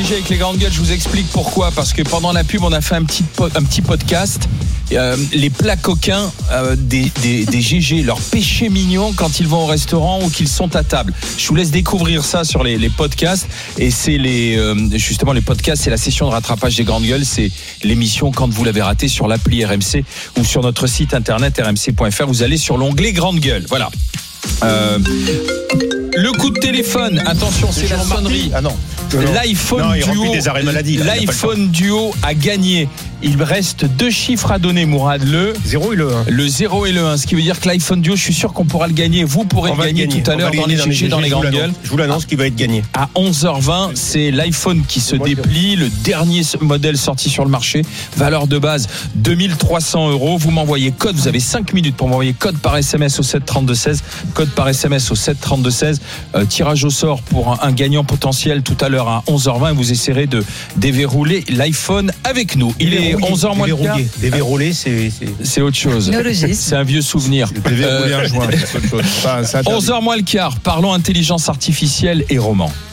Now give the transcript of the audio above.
GG avec les grandes gueules, je vous explique pourquoi. Parce que pendant la pub, on a fait un petit podcast. Les plats coquins des GG, leurs péchés mignons quand ils vont au restaurant ou qu'ils sont à table. Je vous laisse découvrir ça sur les podcasts. Et c'est justement les podcasts, c'est la session de rattrapage des grandes gueules. C'est l'émission quand vous l'avez raté sur l'appli RMC ou sur notre site internet rmc.fr. Vous allez sur l'onglet grandes gueules. Voilà. Le coup de téléphone, attention, c'est la sonnerie. Ah non. L'iPhone Duo. Des arrêts maladie, L'iPhone Duo a gagné. Il reste 2 chiffres à donner, Mourad. Le 0 et le 1. Le 0 et le 1. Ce qui veut dire que l'iPhone Duo, je suis sûr qu'on pourra le gagner. Vous pourrez le gagner tout à l'heure dans les GG, dans les grandes gueules. Je vous l'annonce qu'il va être gagné. À 11h20, c'est l'iPhone qui se déplie. Le dernier modèle sorti sur le marché. Valeur de base 2300 €. Vous m'envoyez code. Vous avez 5 minutes pour m'envoyer code par SMS au 732-16. Code par SMS au 732-16. Tirage au sort pour un gagnant potentiel tout à l'heure à 11h20. Et vous essaierez de déverrouiller l'iPhone avec nous. Il est 11h moins le quart. Déverrouiller, c'est autre chose. C'est un vieux souvenir. Déverrouiller un joint, c'est autre chose. 11h moins le quart. Parlons intelligence artificielle et roman.